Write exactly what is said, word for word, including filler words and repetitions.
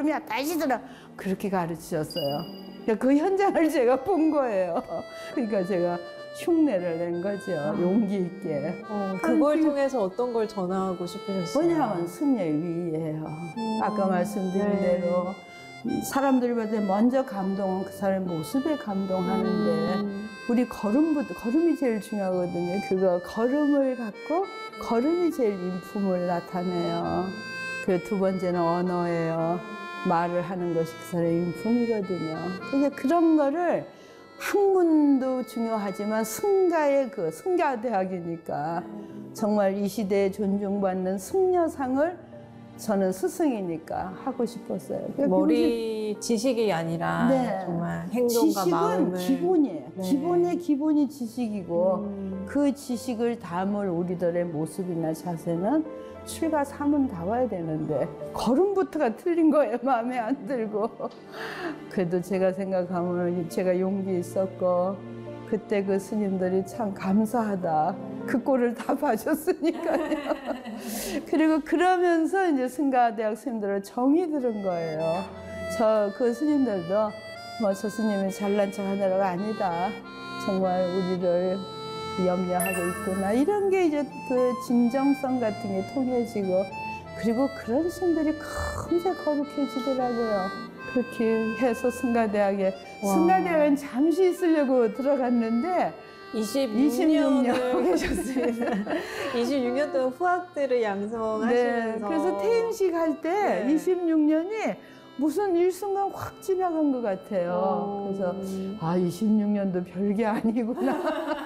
걸음이야 다시 들어 그렇게 가르치셨어요. 그러니까 그 현장을 제가 본 거예요. 그러니까 제가 흉내를 낸 거죠. 용기 있게. 어, 그걸 통해서 어떤 걸 전하고 싶으셨어요? 뭐냐면 승려의 위예요. 음. 아까 말씀드린 네. 대로 사람들이 볼 때 먼저 감동은 그 사람의 모습에 감동하는데 음. 우리 걸음부터 걸음이 제일 중요하거든요. 그거 걸음을 갖고 걸음이 제일 인품을 나타내요. 그 두 번째는 언어예요. 말을 하는 것이 그 사람의 인품이거든요. 그래서 그런 거를 학문도 중요하지만 승가의 그 승가대학이니까 정말 이 시대에 존중받는 승려상을 저는 스승이니까 하고 싶었어요. 그러니까 머리 지식이 아니라 네. 정말 행동과 지식은 마음을 기본이에요. 네. 기본의 기본이 지식이고 음. 그 지식을 담을 우리들의 모습이나 자세는 출가 삼은 다와야 되는데 걸음부터가 틀린 거예요. 마음에 안 들고. 그래도 제가 생각하면 제가 용기 있었고 그때 그 스님들이 참 감사하다. 그 꼴을 다 봐줬으니까요. 그리고 그러면서 이제 승가대학 스님들을 정이 들은 거예요. 저 그 스님들도 뭐 저 스님이 잘난 척 하느라가 아니다. 정말 우리를 염려하고 있구나. 이런 게 이제 그 진정성 같은 게 통해지고 그리고 그런 스님들이 금세 거룩해지더라고요. 그렇게 해서 승가대학에 와. 승가대학은 잠시 있으려고 들어갔는데 이십육 년을 이십육 년 계셨습니다. 이십육 년 동안 후학들을 양성하시면서 네, 그래서 퇴임식 할 때 네. 이십육 년이 무슨 일순간 확 지나간 것 같아요. 어. 그래서 아 이십육 년도 별게 아니구나.